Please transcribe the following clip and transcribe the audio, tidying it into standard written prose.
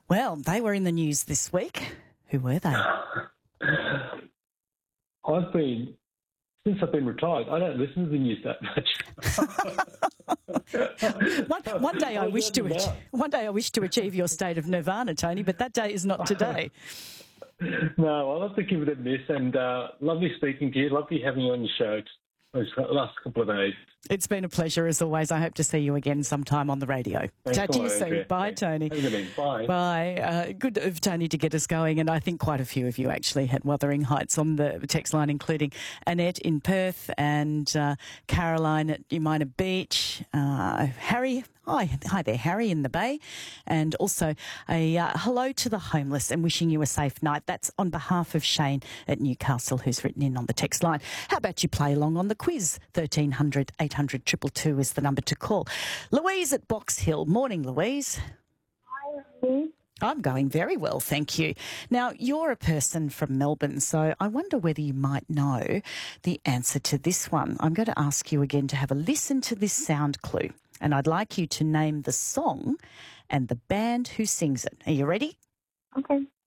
Well, they were in the news this week. Who were they? Since I've been retired, I don't listen to the news that much. One day I wish to achieve your state of nirvana, Tony, but that day is not today. No, I'll have to give it a miss. And lovely speaking to you. Lovely having you on your show those last couple of days. It's been a pleasure as always. I hope to see you again sometime on the radio. Chat to you soon. Andrea. Bye, Tony. Have a good evening. Bye. Bye. Good of Tony to get us going, and I think quite a few of you actually had Wuthering Heights on the text line, including Annette in Perth and Caroline at Umina Beach, Harry. Hi there, Harry in the Bay, and also a hello to the homeless and wishing you a safe night. That's on behalf of Shane at Newcastle, who's written in on the text line. How about you play along on the quiz? 1300 800 222 is the number to call. Louise at Box Hill. Morning, Louise. Hi. I'm going very well, thank you. Now, you're a person from Melbourne, so I wonder whether you might know the answer to this one. I'm going to ask you again to have a listen to this sound clue, and I'd like you to name the song and the band who sings it. Are you ready? Okay.